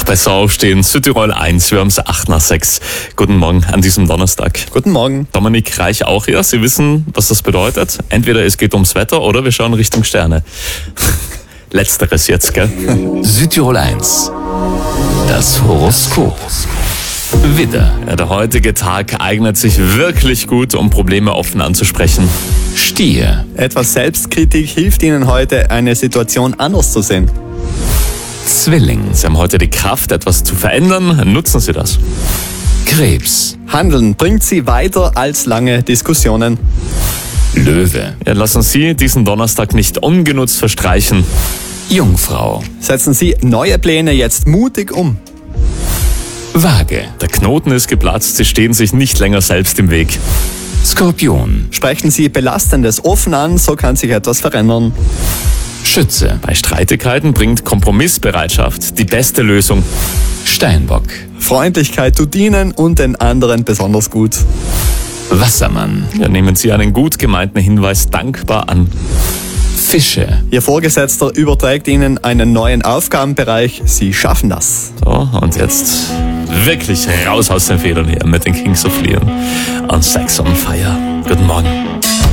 Besser aufstehen, Südtirol 1, wir haben es 8 nach 6. Guten Morgen an diesem Donnerstag. Guten Morgen. Dominik Reich auch hier. Sie wissen, was das bedeutet. Entweder es geht ums Wetter oder wir schauen Richtung Sterne. Letzteres jetzt, gell? Südtirol 1. Das Horoskop. Widder. Ja, der heutige Tag eignet sich wirklich gut, um Probleme offen anzusprechen. Stier. Etwas Selbstkritik hilft Ihnen heute, eine Situation anders zu sehen. Zwilling. Sie haben heute die Kraft, etwas zu verändern. Nutzen Sie das. Krebs. Handeln bringt Sie weiter als lange Diskussionen. Löwe. Ja, lassen Sie diesen Donnerstag nicht ungenutzt verstreichen. Jungfrau. Setzen Sie neue Pläne jetzt mutig um. Waage. Der Knoten ist geplatzt, Sie stehen sich nicht länger selbst im Weg. Skorpion. Sprechen Sie Belastendes offen an, so kann sich etwas verändern. Schütze. Bei Streitigkeiten bringt Kompromissbereitschaft die beste Lösung. Steinbock. Freundlichkeit tut Ihnen und den anderen besonders gut. Wassermann. Ja, nehmen Sie einen gut gemeinten Hinweis dankbar an. Fische. Ihr Vorgesetzter überträgt Ihnen einen neuen Aufgabenbereich. Sie schaffen das. So, und jetzt wirklich raus aus den Federn hier mit den Kings of Leon und Sex on Fire. Guten Morgen.